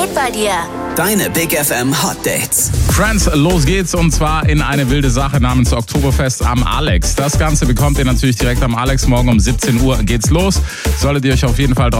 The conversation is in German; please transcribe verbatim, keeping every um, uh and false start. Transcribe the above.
Tipp bei dir. Deine Big F M Hot Dates. Friends, los geht's und zwar in eine wilde Sache namens Oktoberfest am Alex. Das Ganze bekommt ihr natürlich direkt am Alex. Morgen um siebzehn Uhr geht's los. Solltet ihr euch auf jeden Fall drauf